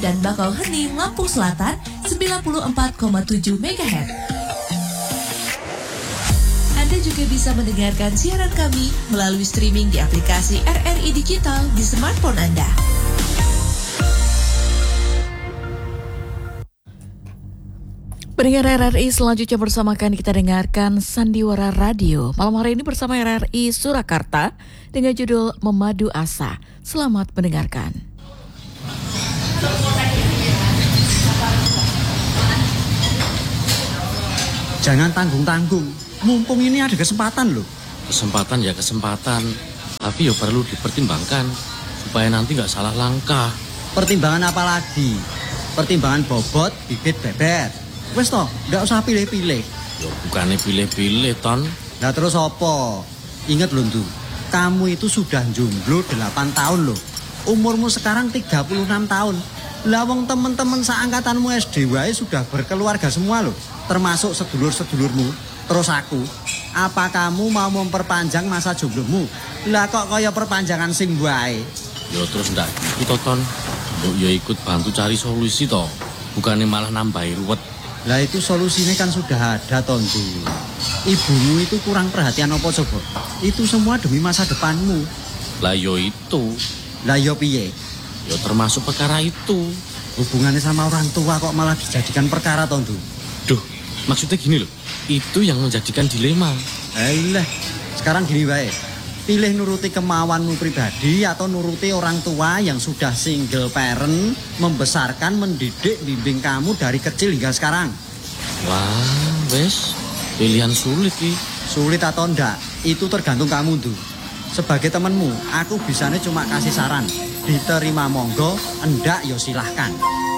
dan Bakauheni, Lampung Selatan 94,7 MHz. Anda juga bisa mendengarkan siaran kami melalui streaming di aplikasi RRI Digital di smartphone Anda. Pendengar RRI, selanjutnya bersama kami kita dengarkan Sandiwara Radio. Malam hari ini bersama RRI Surakarta dengan judul Memadu Asa. Selamat mendengarkan. Jangan tanggung-tanggung. Mumpung ini ada kesempatan loh. Kesempatan ya kesempatan, tapi ya perlu dipertimbangkan supaya nanti nggak salah langkah. Pertimbangan apa lagi? Pertimbangan bobot, bibit, bebet. Wes toh, nggak usah pilih-pilih. Ya bukannya pilih-pilih, Ton. Nah terus apa? Ingat loh tuh, kamu itu sudah jomblo 8 tahun loh. Umurmu sekarang 36 tahun. Lah wong temen-temen seangkatanmu SD wae sudah berkeluarga semua loh. Termasuk sedulur-sedulurmu. Terus aku, apa kamu mau memperpanjang masa jomblomu? Lah kok kaya perpanjangan sing wae? Ya terus ndak gitu, Ton. Ya ikut bantu cari solusi toh. Bukannya malah nambahi ruwet. Lah itu solusinya kan sudah ada, Tondu. Ibumu itu kurang perhatian apa coba? Itu semua demi masa depanmu. Lah yo itu. Lah yo piye? Ya termasuk perkara itu. Hubungannya sama orang tua kok malah dijadikan perkara, Tondu. Duh, maksudnya gini loh. Itu yang menjadikan dilema. Alah, sekarang gini bae. Pilih nuruti kemauanmu pribadi atau nuruti orang tua yang sudah single parent, membesarkan, mendidik, bimbing kamu dari kecil hingga sekarang. Wah, wes, pilihan sulit nih. Sulit atau enggak, itu tergantung kamu tuh. Sebagai temenmu, aku bisanya cuma kasih saran. Diterima monggo, enggak yo silahkan.